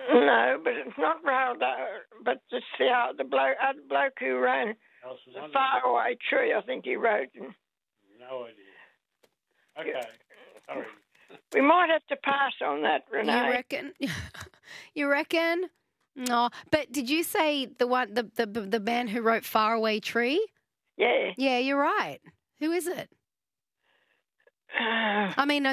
No, but it's not Raldo, but it's the bloke who ran the Faraway Tree, I think he wrote. No idea. Okay, sorry. We might have to pass on that, Renee. You reckon? You reckon? No, but did you say the man who wrote Faraway Tree? Yeah. Yeah, you're right. Who is it? I mean,